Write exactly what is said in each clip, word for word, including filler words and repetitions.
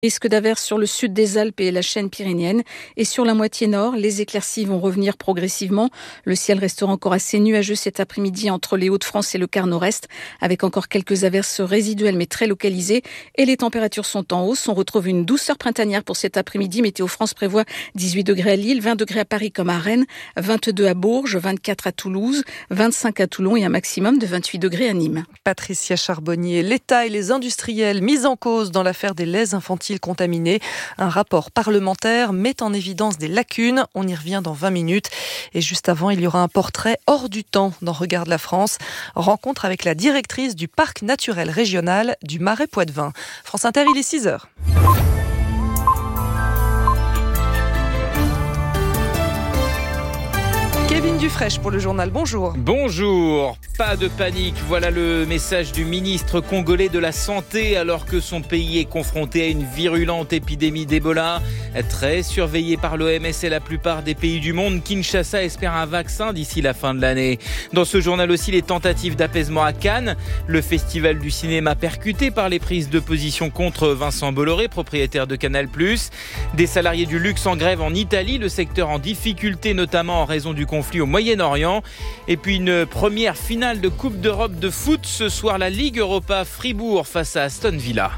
Risque d'averse sur le sud des Alpes et la chaîne pyrénéenne. Et sur la moitié nord, les éclaircies vont revenir progressivement. Le ciel restera encore assez nuageux cet après-midi entre les Hauts-de-France et le quart nord-est, avec encore quelques averses résiduelles mais très localisées. Et les températures sont en hausse. On retrouve une douceur printanière pour cet après-midi. Météo France prévoit dix-huit degrés à Lille, vingt degrés à Paris comme à Rennes, vingt-deux à Bourges, vingt-quatre à Toulouse, vingt-cinq à Toulon et un maximum de vingt-huit degrés à Nîmes. Patricia Charbonnier, l'État et les industriels mis en cause dans l'affaire des laits infantiles contaminés. Un rapport parlementaire met en évidence des lacunes. On y revient dans vingt minutes. Et juste avant, il y aura un portrait hors du temps dans Regarde la France. Rencontre avec la directrice du parc naturel régional du Marais Poitevin. France Inter, il est six heures. Kevin Dufraîche pour le journal, bonjour. Bonjour, pas de panique, voilà le message du ministre congolais de la Santé alors que son pays est confronté à une virulente épidémie d'Ebola. Très surveillé par l'O M S et la plupart des pays du monde, Kinshasa espère un vaccin d'ici la fin de l'année. Dans ce journal aussi, les tentatives d'apaisement à Cannes, le festival du cinéma percuté par les prises de position contre Vincent Bolloré, propriétaire de Canal plus, des salariés du luxe en grève en Italie, le secteur en difficulté notamment en raison du conflit au Moyen-Orient. Et puis une première finale de Coupe d'Europe de foot. Ce soir, la Ligue Europa Fribourg face à Aston Villa.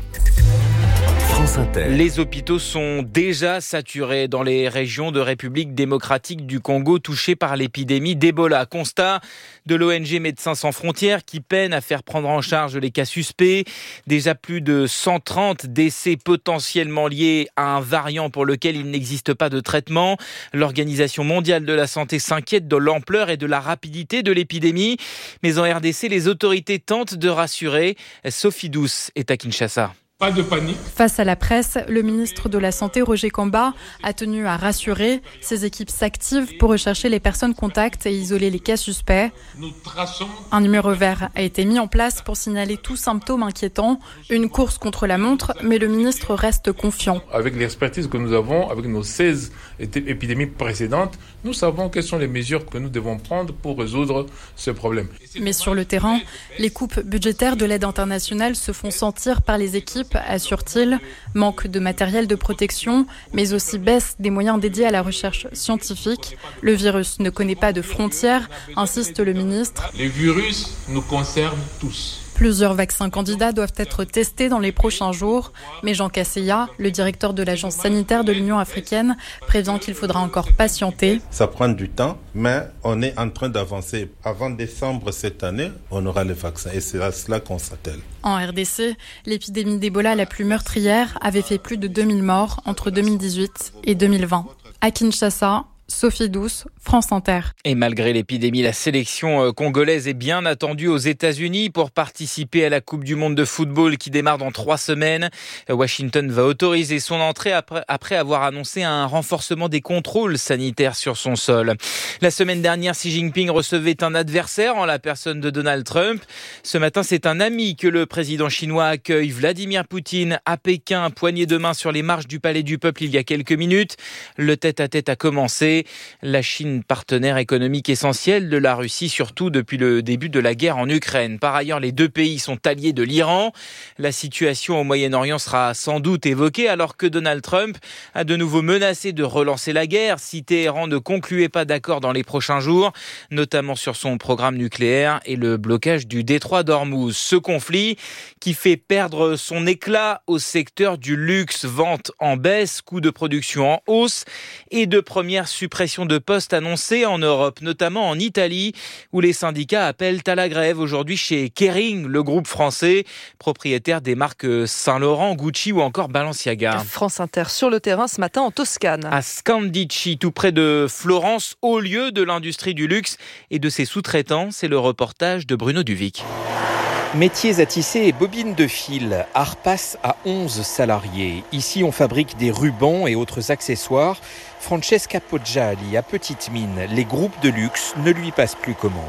Les hôpitaux sont déjà saturés dans les régions de République démocratique du Congo touchées par l'épidémie d'Ebola. Constat de l'O N G Médecins sans frontières qui peine à faire prendre en charge les cas suspects. Déjà plus de cent trente décès potentiellement liés à un variant pour lequel il n'existe pas de traitement. L'Organisation mondiale de la santé s'inquiète de l'ampleur et de la rapidité de l'épidémie. Mais en R D C, les autorités tentent de rassurer. Sophie Douce est à Kinshasa. Pas de panique. Face à la presse, le ministre de la Santé, Roger Kamba, a tenu à rassurer. Ses équipes s'activent pour rechercher les personnes contacts et isoler les cas suspects. Nous traçons... Un numéro vert a été mis en place pour signaler tout symptôme inquiétant. Une course contre la montre, mais le ministre reste confiant. Avec l'expertise que nous avons, avec nos seize épidémies précédentes, nous savons quelles sont les mesures que nous devons prendre pour résoudre ce problème. Mais sur le terrain, les coupes budgétaires de l'aide internationale se font sentir par les équipes, assure-t-il. Manque de matériel de protection, mais aussi baisse des moyens dédiés à la recherche scientifique. Le virus ne connaît pas de frontières, insiste le ministre. Les virus nous concernent tous. Plusieurs vaccins candidats doivent être testés dans les prochains jours. Mais Jean Casseya, le directeur de l'Agence sanitaire de l'Union africaine, prévient qu'il faudra encore patienter. Ça prend du temps, mais on est en train d'avancer. Avant décembre cette année, on aura les vaccins et c'est à cela qu'on s'attelle. En R D C, l'épidémie d'Ebola la plus meurtrière avait fait plus de deux mille morts entre deux mille dix-huit et deux mille vingt. À Kinshasa, Sophie Douce, France Inter. Et malgré l'épidémie, la sélection congolaise est bien attendue aux États-Unis pour participer à la Coupe du monde de football qui démarre dans trois semaines. Washington va autoriser son entrée après, après avoir annoncé un renforcement des contrôles sanitaires sur son sol. La semaine dernière, Xi Jinping recevait un adversaire en la personne de Donald Trump. Ce matin, c'est un ami que le président chinois accueille, Vladimir Poutine, à Pékin, poignée de main sur les marches du Palais du Peuple il y a quelques minutes. Le tête-à-tête a commencé. La Chine, partenaire économique essentiel de la Russie, surtout depuis le début de la guerre en Ukraine. Par ailleurs, les deux pays sont alliés de l'Iran. La situation au Moyen-Orient sera sans doute évoquée alors que Donald Trump a de nouveau menacé de relancer la guerre si Téhéran ne concluait pas d'accord dans les prochains jours, notamment sur son programme nucléaire et le blocage du détroit d'Ormuz. Ce conflit qui fait perdre son éclat au secteur du luxe, vente en baisse, coûts de production en hausse et de premières suppression de postes annoncées en Europe, notamment en Italie, où les syndicats appellent à la grève aujourd'hui chez Kering, le groupe français, propriétaire des marques Saint-Laurent, Gucci ou encore Balenciaga. France Inter sur le terrain ce matin en Toscane. À Scandicci, tout près de Florence, haut lieu de l'industrie du luxe et de ses sous-traitants, c'est le reportage de Bruno Duvic. Métiers à tisser et bobines de fil. Arpas a onze salariés. Ici, on fabrique des rubans et autres accessoires. Francesca Poggiali, à petite mine, les groupes de luxe ne lui passent plus commande.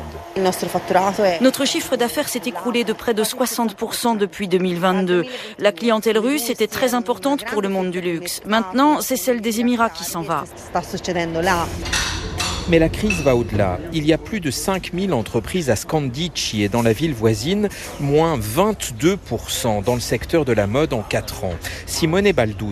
Notre chiffre d'affaires s'est écroulé de près de soixante pour cent depuis deux mille vingt-deux. La clientèle russe était très importante pour le monde du luxe. Maintenant, c'est celle des Émirats qui s'en va. Mais la crise va au-delà. Il y a plus de cinq mille entreprises à Scandicci et dans la ville voisine, moins vingt-deux pour cent dans le secteur de la mode en quatre ans. Simone Balduzzi